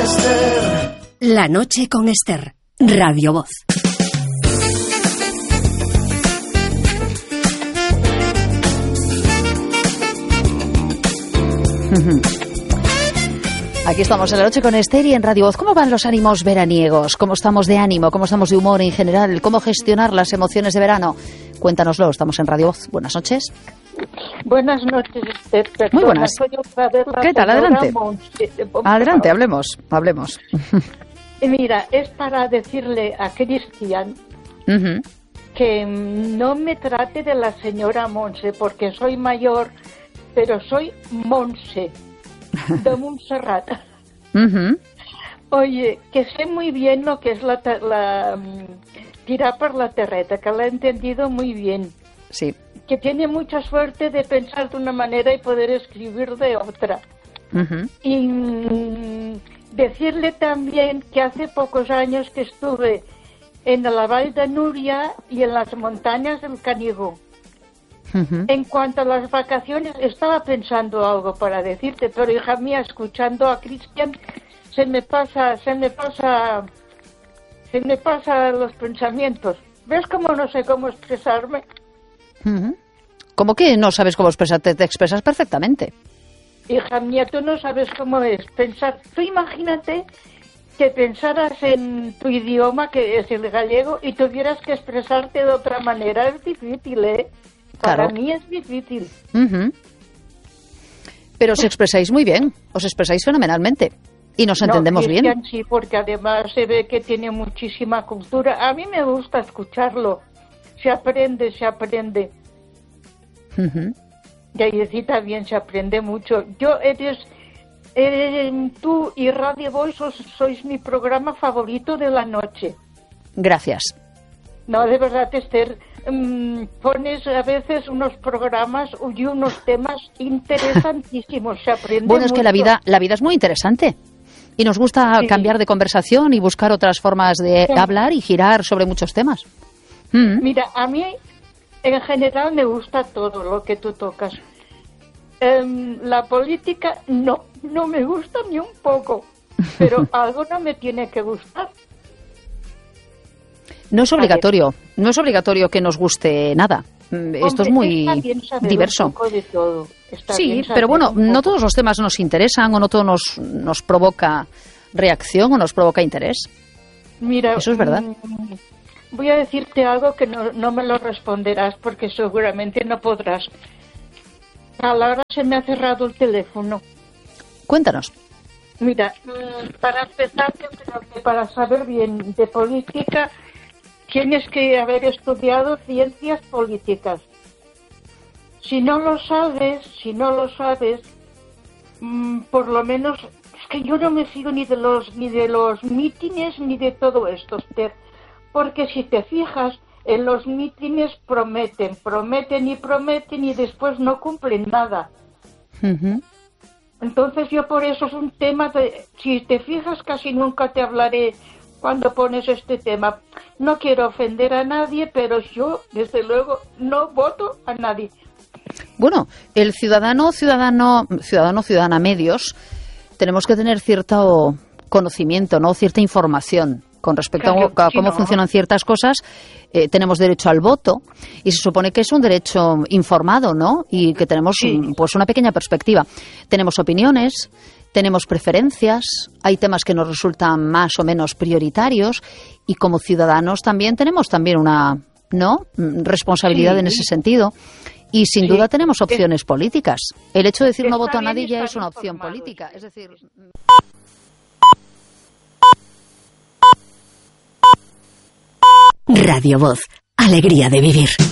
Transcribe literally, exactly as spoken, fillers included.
Esther. La noche con Esther, Radio Voz. Aquí estamos en La noche con Esther y en Radio Voz. ¿Cómo van los ánimos veraniegos? ¿Cómo estamos de ánimo? ¿Cómo estamos de humor en general? ¿Cómo gestionar las emociones de verano? Cuéntanoslo, estamos en Radio Voz. Buenas noches. Buenas noches, Esther. Perdona, muy buenas. Soy otra vez la ¿Qué tal? Adelante. Monse. Adelante, hablemos, hablemos. Y mira, es para decirle a Cristian uh-huh. que no me trate de la señora Monse, porque soy mayor, pero soy Monse, de Montserrat. Uh-huh. Oye, que sé muy bien lo que es la, la um, tirar por la terreta, que la he entendido muy bien. Sí. Que tiene mucha suerte de pensar de una manera y poder escribir de otra. Uh-huh. Y mm, decirle también que hace pocos años que estuve en la Vall de Núria y en las montañas del Canigó. Uh-huh. En cuanto a las vacaciones, estaba pensando algo para decirte, pero hija mía, escuchando a Cristian, se me pasa, se me pasa, se me pasa los pensamientos. ¿Ves cómo no sé cómo expresarme? Uh-huh. ¿Cómo que no sabes cómo expresarte? Te expresas perfectamente. Hija mía, tú no sabes cómo es pensar. Tú imagínate que pensaras en tu idioma, que es el gallego, y tuvieras que expresarte de otra manera. Es difícil, ¿eh? Para Claro. mí es difícil. Uh-huh. Pero os expresáis muy bien, os expresáis fenomenalmente. Y nos entendemos no, bien. Cristian, sí, porque además se ve que tiene muchísima cultura. A mí me gusta escucharlo. Se aprende, se aprende. Uh-huh. Y ahí sí también se aprende mucho. Yo eres... Eh, tú y Radio Voice sos, sois mi programa favorito de la noche. Gracias. No, de verdad, Esther, mmm, pones a veces unos programas y unos temas interesantísimos. Se aprende Bueno, es que mucho. la vida, la vida es muy interesante. Y nos gusta Sí. cambiar de conversación y buscar otras formas de Sí. hablar y girar sobre muchos temas. Mm. Mira, a mí en general me gusta todo lo que tú tocas. Um, la política no, no me gusta ni un poco, pero algo no me tiene que gustar. No es obligatorio, no es obligatorio que nos guste nada. Mm, Esto Hombre, es muy está bien saber diverso. un poco de todo. Está Sí, bien saber pero bueno, un no poco. todos los temas nos interesan o no todo nos, nos provoca reacción o nos provoca interés. Mira, Eso es verdad. mm, voy a decirte algo que no, no me lo responderás porque seguramente no podrás. A la hora se me ha cerrado el teléfono. Cuéntanos. Mira, mm, para empezar, yo creo que para saber bien de política tienes que haber estudiado ciencias políticas. Si no lo sabes, si no lo sabes, mm, por lo menos es que yo no me fío ni de los ni de los mítines ni de todo esto, Esther, porque si te fijas en los mítines prometen, prometen y prometen y después no cumplen nada. Uh-huh. Entonces yo por eso es un tema de, si te fijas casi nunca te hablaré cuando pones este tema. No quiero ofender a nadie, pero yo desde luego no voto a nadie. Bueno, el ciudadano, ciudadano, ciudadano, ciudadana medios, tenemos que tener cierto conocimiento, ¿no? Cierta información con respecto Claro, a, a sí, cómo ¿no? funcionan ciertas cosas. Eh, tenemos derecho al voto y se supone que es un derecho informado, ¿no? Y que tenemos Sí. mm, pues una pequeña perspectiva. Tenemos opiniones, tenemos preferencias, hay temas que nos resultan más o menos prioritarios y como ciudadanos también tenemos también una, ¿no? Mm, responsabilidad Sí. en ese sentido. Y sin Sí. duda tenemos opciones políticas. El hecho de decir no Está voto a bien nadie ya estar es una opción informados. política. Es decir, Radio Voz, alegría de vivir.